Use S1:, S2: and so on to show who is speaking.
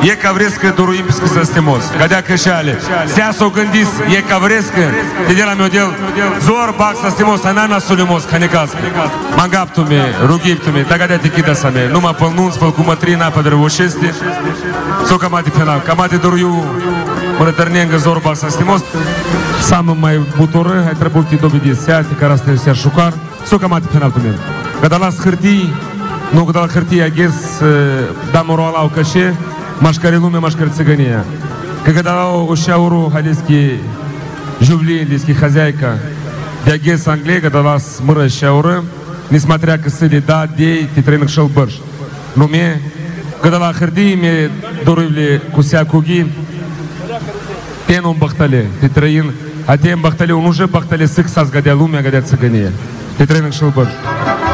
S1: e că vreți că doruim să stemos. Gadea că și ale. Sea s-o gândis, e că vreți că te de la meu del, zor bag să stemos, anana sulimos, hanicască. Mangaptume, rugiptume, da gadea te chida sa me. Numai pălnunț, pălcumatrina, pădrăvoșeste. S-o camate final, camate doruiu, mărătărneangă zor bag să stemos. Самым mai butoră, hai trebuie să dobedi seate, care asta e sear șucar. S-o camate final tu meu. Когда las hârtii, nu когда la hârtii aghez, da moroala au cășe, mașcare lume, mașcare țigănia. Că когда o șauru, haideți juvlie, liski хозяйка, de aghez anglei, когда las mără șaură, несмотря că сыли да, дей, te trăinăc și-l bărș. Nume, когда la hârtii, mi doruivle cu sea cugi, penu în băhtale, te trăin, a te în băhtale, un ușă băhtale sâc să-ți gadea lumea, gadea țigănia. Te trăinăc și-l bărș.